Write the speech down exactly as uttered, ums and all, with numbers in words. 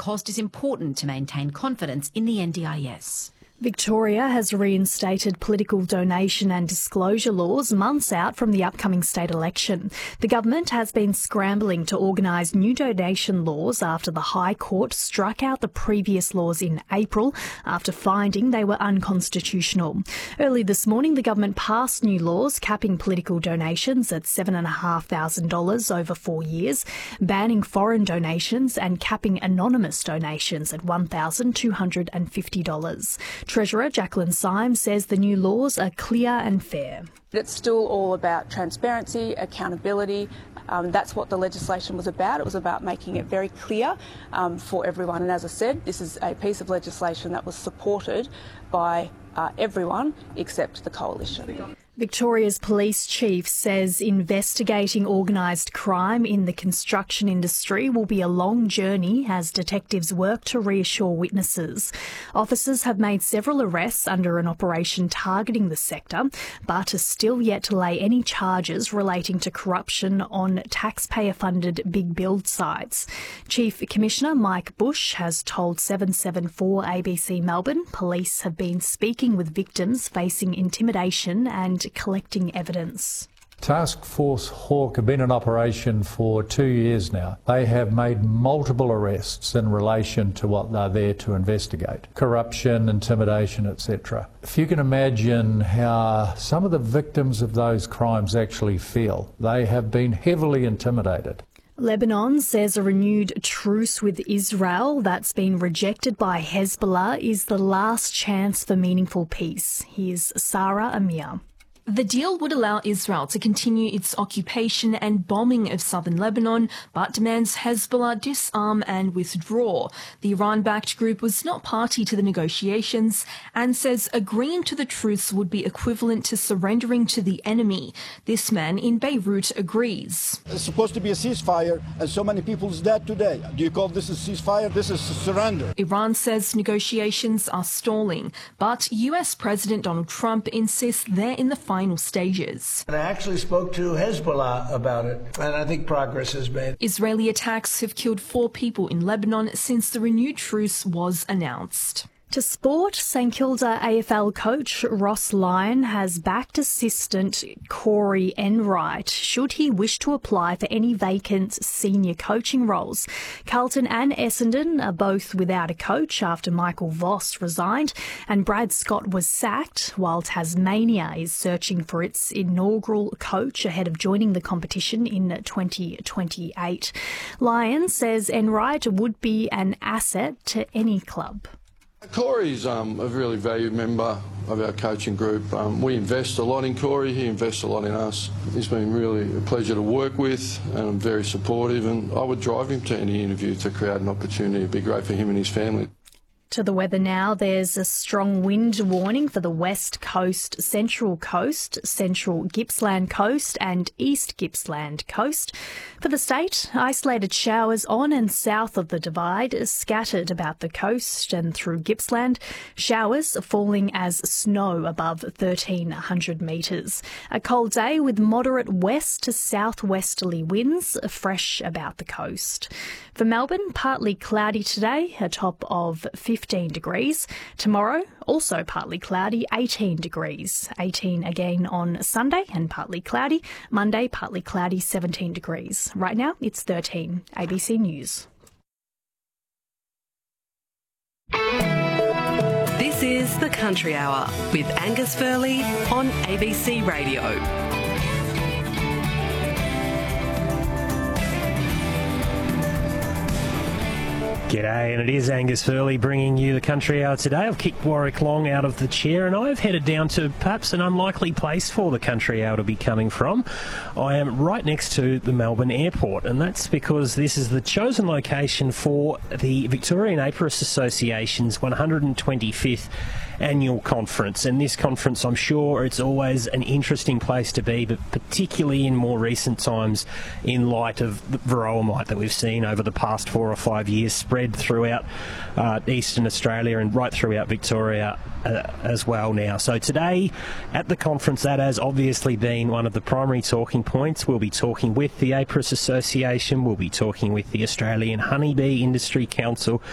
cost is important to maintain confidence in the N D I S. Victoria has reinstated political donation and disclosure laws months out from the upcoming state election. The government has been scrambling to organise new donation laws after the High Court struck out the previous laws in April after finding they were unconstitutional. Early this morning, the government passed new laws capping political donations at seven thousand five hundred dollars over four years, banning foreign donations and capping anonymous donations at one thousand two hundred fifty dollars. Treasurer Jacqueline Syme says the new laws are clear and fair. It's still all about transparency, accountability. Um, that's what the legislation was about. It was about making it very clear um, for everyone. And as I said, this is a piece of legislation that was supported by uh, everyone except the Coalition. Victoria's police chief says investigating organised crime in the construction industry will be a long journey as detectives work to reassure witnesses. Officers have made several arrests under an operation targeting the sector, but are still yet to lay any charges relating to corruption on taxpayer-funded big build sites. Chief Commissioner Mike Bush has told seven seven four A B C Melbourne police have been speaking with victims facing intimidation and collecting evidence. Task Force Hawk have been in operation for two years now. They have made multiple arrests in relation to what they're there to investigate. Corruption, intimidation, et cetera. If you can imagine how some of the victims of those crimes actually feel, they have been heavily intimidated. Lebanon says a renewed truce with Israel that's been rejected by Hezbollah is the last chance for meaningful peace. Here's Sarah Amir. The deal would allow Israel to continue its occupation and bombing of southern Lebanon, but demands Hezbollah disarm and withdraw. The Iran-backed group was not party to the negotiations and says agreeing to the truce would be equivalent to surrendering to the enemy. This man in Beirut agrees. It's supposed to be a ceasefire, and so many people's dead today. Do you call this a ceasefire? This is a surrender. Iran says negotiations are stalling, but U S President Donald Trump insists they're in the final stages. And I actually spoke to Hezbollah about it, and I think progress is made. Israeli attacks have killed four people in Lebanon since the renewed truce was announced. To sport, St Kilda A F L coach Ross Lyon has backed assistant Corey Enright should he wish to apply for any vacant senior coaching roles. Carlton and Essendon are both without a coach after Michael Voss resigned and Brad Scott was sacked, while Tasmania is searching for its inaugural coach ahead of joining the competition in twenty twenty-eight. Lyon says Enright would be an asset to any club. Corey's um, a really valued member of our coaching group. Um, we invest a lot in Corey, he invests a lot in us. He's been really a pleasure to work with and I'm very supportive, and I would drive him to any interview to create an opportunity. It'd be great for him and his family. To the weather now, there's a strong wind warning for the west coast, central coast, central Gippsland coast and east Gippsland coast. For the state, isolated showers on and south of the Divide, scattered about the coast and through Gippsland. Showers falling as snow above thirteen hundred metres. A cold day with moderate west to southwesterly winds, fresh about the coast. For Melbourne, partly cloudy today, a top of fifteen degrees. Tomorrow, also partly cloudy, eighteen degrees. eighteen again on Sunday and partly cloudy. Monday, partly cloudy, seventeen degrees. Right now, it's thirteen. A B C News. This is The Country Hour with Angus Furley on A B C Radio. G'day, and it is Angus Furley bringing you the Country Hour today. I've kicked Warwick Long out of the chair and I've headed down to perhaps an unlikely place for the Country Hour to be coming from. I am right next to the Melbourne Airport, and that's because this is the chosen location for the Victorian Apiarists Association's one hundred twenty-fifth annual conference. And this conference, I'm sure it's always an interesting place to be, but particularly in more recent times in light of the varroa mite that we've seen over the past four or five years spread throughout uh, eastern Australia and right throughout Victoria uh, as well now. So today at the conference, that has obviously been one of the primary talking points. We'll be talking with the Apiarists Association, we'll be talking with the Australian Honeybee Industry Council,